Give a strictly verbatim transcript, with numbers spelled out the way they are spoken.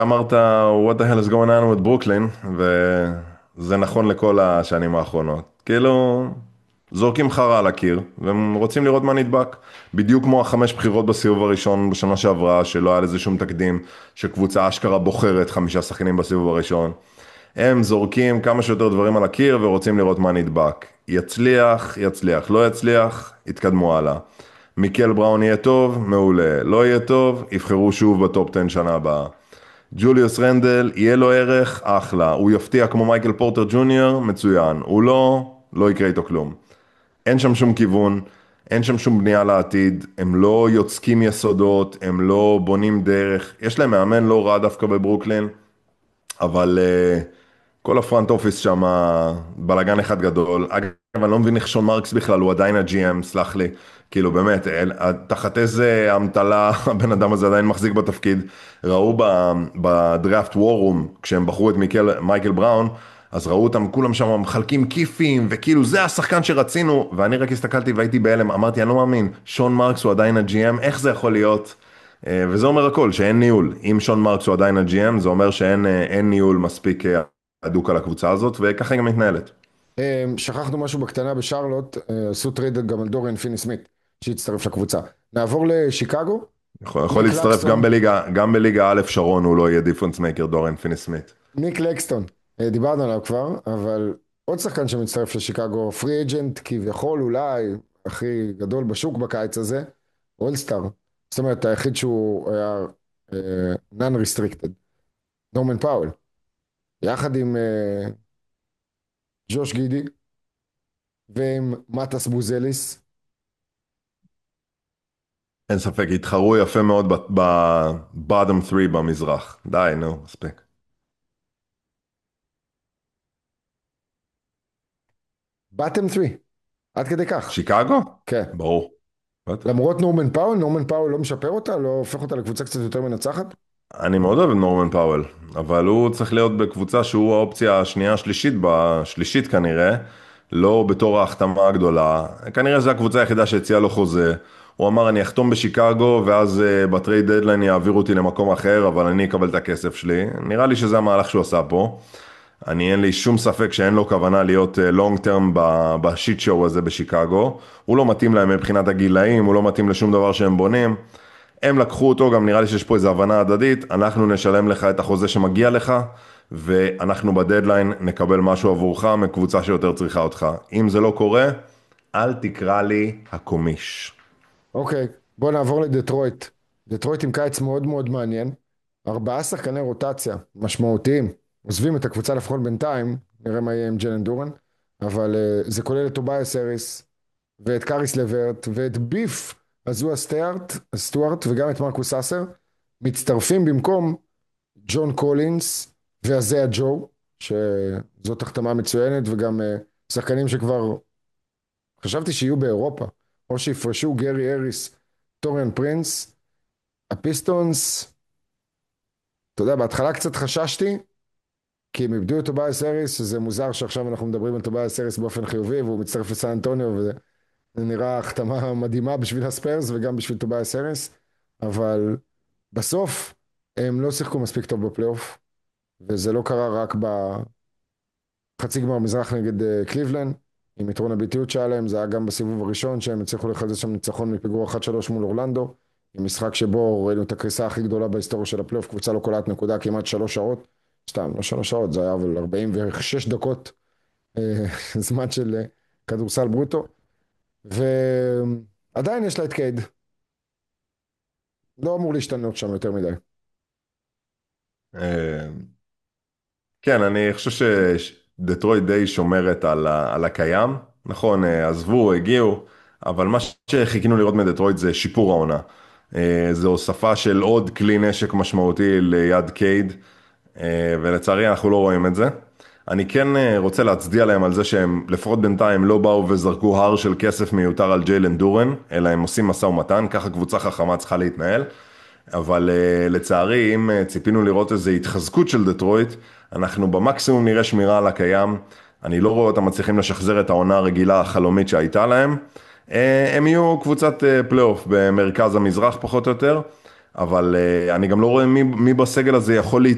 אמרת, what the hell is going on with ברוקלין, וזה נכון לכל השנים האחרונות. כאילו, זורקים חרא על הקיר, והם רוצים לראות מה נדבק. בדיוק כמו החמש בחירות בסיבוב הראשון בשנה שעברה, שלא היה לזה שום תקדים, שקבוצה אשכרה בוחרת חמישה שחקנים בסיבוב הראשון. הם זורקים כמה שיותר דברים על הקיר, ורוצים לראות מה נדבק. יצליח, יצליח. לא יצליח, יתקדמו הלאה. מיקל בראון יהיה טוב, מעולה. לא יהיה טוב, יבחרו שוב בטופ עשר שנה הבאה. ג'וליוס רנדל, יהיה לו ערך, אחלה. הוא יפתיע כמו מייקל פורטר ג'וניור, מצוין. הוא לא, לא יקרה איתו כלום. אין שם שום כיוון, אין שם שום בנייה לעתיד, הם לא יוצקים יסודות, הם לא בונים דרך. יש להם מאמן לא רע דווקא בברוקלין, אבל uh, כל הפרנט אופיס שם בלגן אחד גדול. אגב, אני לא מבין איך שון מרקס בכלל, הוא עדיין הג'י אם, סלח לי. כאילו באמת, אל, תחת איזה המטלה הבן אדם הזה עדיין מחזיק בתפקיד. ראו בדראפט וורום, כשהם בחרו את מיקל, מייקל בראון, אז ראו אותם כולם שם מחלקים כיפים, וכאילו זה השחקן שרצינו, ואני רק הסתכלתי והייתי בהלם, אמרתי, אני לא מאמין, שון מרקס הוא עדיין הג'י אם, איך זה יכול להיות? אה, וזה אומר הכל, שאין ניהול. אם שון מרקס הוא עדיין הג'י אם, זה אומר שאין אה, אין ניהול מספיק אה, הדוק על הקבוצה הזאת, וככה היא גם מתנהלת. אה, שכחנו משהו בקטנה בשרלוט, אה, עשו טרייד גם על דוריאן פיני סמית, שהצטרף לקבוצה. נעבור לשיקגו, יכול, יכול ניק להצטרף גם לקסטון, בליגה, גם בליגה א' שרון הוא לא יהיה דיפרנס מייקר דורן פיני סמית. ניק לקסטון, אה, דיברנו עליו כבר, אבל עוד שחקן שמצטרף לשיקגו, פרי אג'נט כביכול אולי הכי גדול בשוק בקיץ הזה, אולסטאר, זאת אומרת היחיד שהוא היה נון ריסטריקטד, נורמן פאוול, יחד עם אה, ג'וש גידי ועם מטס בוזליס. אין ספק, התחרו יפה מאוד ב-bottom three במזרח. די, נו, מספיק. באטם שלוש, עד כדי כך. שיקגו? כן. ברור. בטח. למרות נורמן פאול, נורמן פאול לא משפר אותה, לא הופך אותה לקבוצה קצת יותר מנצחת. אני מאוד אוהב את נורמן פאוול, אבל הוא צריך להיות בקבוצה שהוא האופציה השנייה השלישית, בשלישית כנראה, לא בתור ההחתמה הגדולה. כנראה זו הקבוצה היחידה שהציעה לו חוזה. הוא אמר, אני אחתום בשיקגו, ואז uh, בטרייד דדליין יעבירו אותי למקום אחר, אבל אני אקבל את הכסף שלי. נראה לי שזה המהלך שהוא עשה פה. אני אין לי שום ספק שאין לו כוונה להיות לונג טרם בשיט שואו הזה בשיקגו. הוא לא מתאים להם מבחינת הגילאים, הוא לא מתאים לשום דבר שהם בונים. הם לקחו אותו, גם נראה לי שיש פה איזו הבנה הדדית, אנחנו נשלם לך את החוזה שמגיע לך, ואנחנו בדדליין נקבל משהו עבורך מקבוצה שיותר צריכה אותך. אם זה לא קורה, אל תקרא לי הקומיש. אוקיי, בוא נעבור לדטרויט. דטרויט עם קיץ מאוד מאוד מעניין. ארבעה שחקני רוטציה משמעותיים. עוזבים את הקבוצה לפחות בינתיים, נראה מה יהיה עם ג'לן דורן, אבל uh, זה כולל את טובייס אריס, ואת קאריס לברט, ואת ביף הזו הסטוארט, הסטוארט, וגם את מרקוס אסר, מצטרפים במקום ג'ון קולינס והזיה ג'ו, שזאת החתמה מצוינת, וגם uh, שחקנים שכבר חשבתי שיהיו באירופה, או שיפרשו גרי אריס, טוריאן פרינס, הפיסטונס, אתה יודע, בהתחלה קצת חששתי, כי הם איבדו את טובייס אריס, שזה מוזר שעכשיו אנחנו מדברים על טובייס אריס באופן חיובי, והוא מצטרף לסן אנטוניו, וזה נראה החתמה מדהימה בשביל הספיירס, וגם בשביל טובייס אריס, אבל בסוף הם לא שיחקו מספיק טוב בפלייאוף, וזה לא קרה רק בחצי גמר מזרח נגד אה, קליבלנד, עם יתרון הביטיות שלהם, זה היה גם בסיבוב הראשון, שהם הצליחו לחזות שם ניצחון מפיגור אחת שלוש מול אורלנדו, עם משחק שבו ראינו את הקריסה הכי גדולה בהיסטוריה של הפלייאוף, קבוצה לא קולעת נקודה כמעט שלוש שעות, סתם, לא שלוש שעות, זה היה אבל ארבעים ושש דקות אה, זמן של אה, כדורסל ברוטו, ועדיין יש לה את קייד, לא אמור להשתנות שם יותר מדי. אה, כן, אני חושב שדטרויט די שומרת על, ה- על הקיים. נכון, אה, עזבו, הגיעו, אבל מה שחיכינו לראות מדטרויט זה שיפור העונה. אה, זה הוספה של עוד כלי נשק משמעותי ליד קייד, אה, ולצערי אנחנו לא רואים את זה. אני כן אה, רוצה להצדיע להם על זה שהם לפחות בינתיים לא באו וזרקו הר של כסף מיותר על ג'יילן דורן, אלא הם עושים משא ומתן, ככה קבוצה חכמה צריכה להתנהל. אבל uh, לצערי, אם uh, ציפינו לראות איזו התחזקות של דטרויט, אנחנו במקסימום נראה שמירה על הקיים. אני לא רואה אותם מצליחים לשחזר את העונה הרגילה החלומית שהייתה להם. Uh, הם יהיו קבוצת uh, פלייאוף במרכז המזרח פחות או יותר, אבל uh, אני גם לא רואה מי, מי בסגל הזה יכול